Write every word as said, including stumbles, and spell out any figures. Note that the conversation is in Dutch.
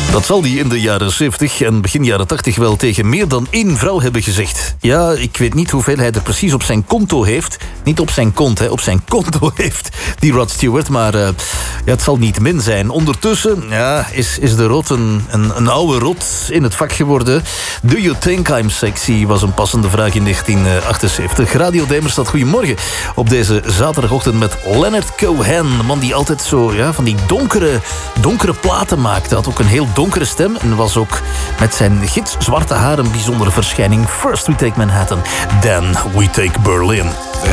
Dat zal die in de jaren zeventig en begin jaren tachtig wel tegen meer dan één vrouw hebben gezegd. Ja, ik weet niet hoeveel hij er precies op zijn konto heeft. Niet op zijn kont, hè, op zijn konto heeft, die Rod Stewart. Maar uh, ja, het zal niet min zijn. Ondertussen ja, is, is de Rod een, een, een oude rot in het vak geworden. Do you think I'm sexy was een passende vraag in negentien achtenzeventig. Radio Demerstad, goedemorgen. Op deze zaterdagochtend met Leonard Cohen. De man die altijd zo ja, van die donkere, donkere platen maakte. Had ook een heel donkere stem en was ook met zijn gitzwarte haar een bijzondere verschijning. First we take Manhattan, then we take Berlin.